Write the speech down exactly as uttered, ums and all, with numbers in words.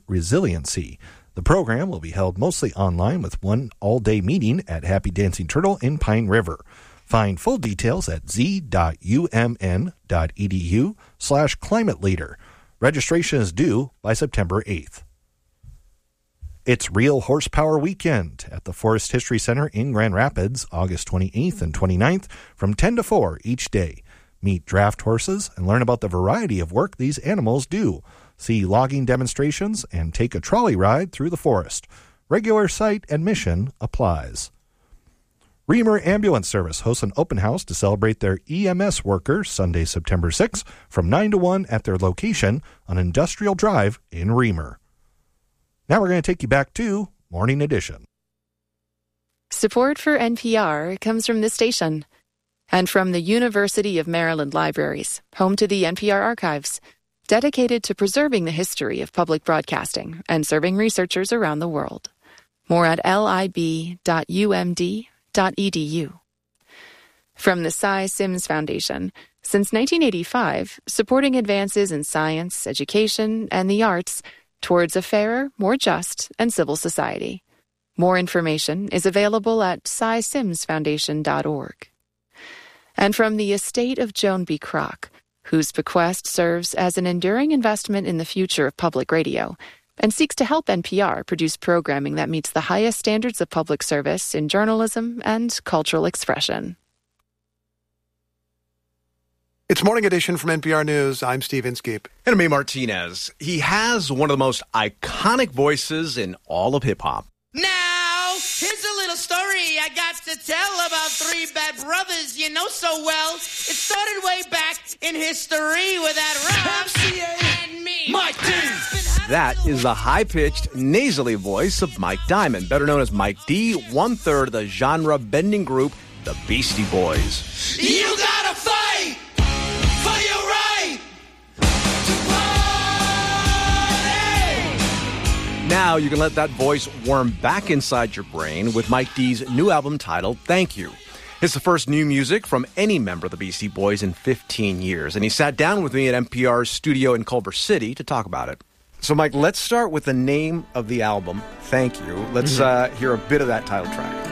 resiliency. The program will be held mostly online with one all-day meeting at Happy Dancing Turtle in Pine River. Find full details at z.umn.edu slash climate leader. Registration is due by September eighth. It's Real Horsepower Weekend at the Forest History Center in Grand Rapids, August twenty-eighth and twenty-ninth from ten to four each day. Meet draft horses and learn about the variety of work these animals do. See logging demonstrations and take a trolley ride through the forest. Regular site admission applies. Reamer Ambulance Service hosts an open house to celebrate their E M S workers Sunday, September sixth from nine to one at their location on Industrial Drive in Reamer. Now we're going to take you back to Morning Edition. Support for N P R comes from this station and from the University of Maryland Libraries, home to the N P R Archives, dedicated to preserving the history of public broadcasting and serving researchers around the world. More at lib dot u m d dot e d u. From the Cy Sims Foundation, since nineteen eighty-five, supporting advances in science, education, and the arts towards a fairer, more just, and civil society. More information is available at cy sims foundation dot org. And from the estate of Joan B. Kroc, whose bequest serves as an enduring investment in the future of public radio, and seeks to help N P R produce programming that meets the highest standards of public service in journalism and cultural expression. It's Morning Edition from N P R News. I'm Steve Inskeep. And I'm May Martinez. He has one of the most iconic voices in all of hip-hop. Now, here's a little story I got to tell about three bad brothers you know so well. It started way back in history with that Rob and me. Mike D. That is the high-pitched, nasally voice of Mike Diamond, better known as Mike D, one-third of the genre-bending group, the Beastie Boys. You gotta fight for your right to party! Now you can let that voice warm back inside your brain with Mike D's new album titled Thank You. It's the first new music from any member of the Beastie Boys in fifteen years, and he sat down with me at N P R's studio in Culver City to talk about it. So, Mike, let's start with the name of the album, Thank You. Let's mm-hmm. uh, hear a bit of that title track.